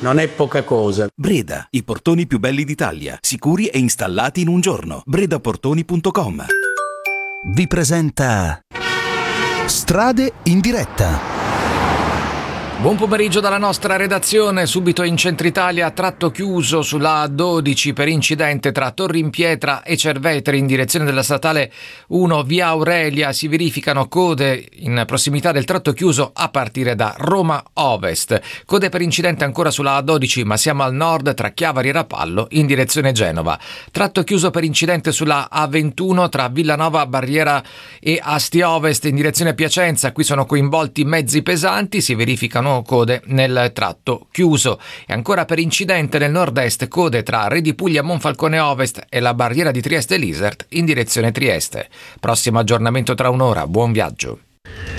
non è poca cosa. Breda, i portoni più belli d'Italia, sicuri e installati in un giorno. bredaportoni.com. Vi presenta Strade in diretta. Buon pomeriggio dalla nostra redazione. Subito in centro Italia, tratto chiuso sulla A12 per incidente tra Torri in Pietra e Cerveteri in direzione della statale 1 via Aurelia. Si verificano code in prossimità del tratto chiuso a partire da Roma Ovest. Code per incidente ancora sulla A12, ma siamo al nord tra Chiavari e Rapallo in direzione Genova. Tratto chiuso per incidente sulla A21 tra Villanova Barriera e Asti Ovest in direzione Piacenza. Qui sono coinvolti mezzi pesanti, si verificano code nel tratto chiuso. E ancora per incidente nel nord-est, code tra Re di Puglia Monfalcone Ovest e la barriera di Trieste Lisert in direzione Trieste. Prossimo aggiornamento tra un'ora, buon viaggio.